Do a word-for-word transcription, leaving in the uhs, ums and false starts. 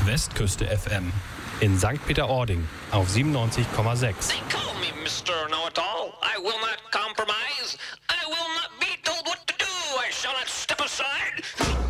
Westküste F M. In Sankt Peter-Ording auf siebenundneunzig Komma sechs. They call me Mister Know-it-all. I will not compromise. I will not be told what to do. I shall not step aside.